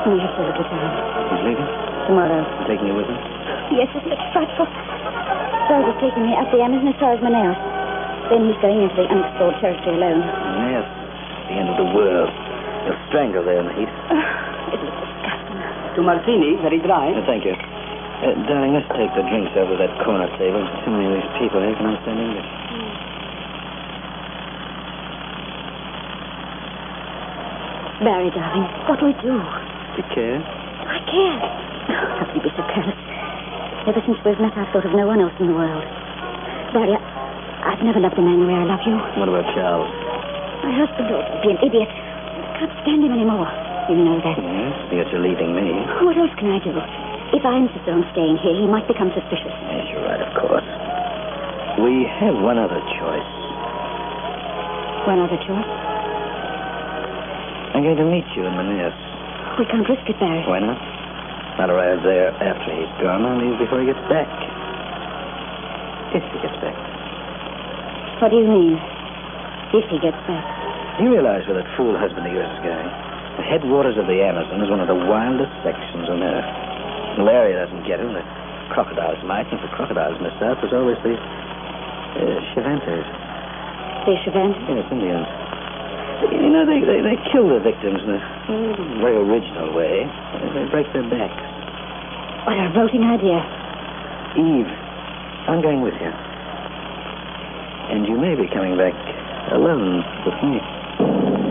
Only just a little time. He's leaving? Tomorrow. Taking you with him? Yes, isn't it frightful? Charles is taking me up the Amazon as far as Manaus. Then he's going into the unexplored territory alone. Yes. The end of the world. You'll strangle there in the heat. It was disgusting. To martini, very dry. Thank you. Darling, let's take the drinks over that corner table. Too many of these people here can understand English. Barry, darling, what do we do? Do you care? Do I care? How can you be so careless? Ever since we've met, I've thought of no one else in the world. Barry, I've never loved a man the way I love you. What about Charles? My husband ought to be an idiot. I can't stand him anymore. You know that. Yes, because you're leaving me. What else can I do? If I insist on staying here, he might become suspicious. Yes, you're right, of course. We have one other choice. One other choice? I'm going to meet you in Manaus. We can't risk it, Barry. Why not? I'll arrive there after he's gone. I'll leave before he gets back. If he gets back. What do you mean? If he gets back? You realize where that fool husband of yours is going? The headwaters of the Amazon is one of the wildest sections on Earth. Malaria doesn't get him. The crocodiles might. And if the crocodiles miss out, there's always the Cervantes. The Cervantes? Yes, Indians. You know, they kill their victims in a very original way. They break their backs. What a revolting idea. Eve, I'm going with you. And you may be coming back alone with me.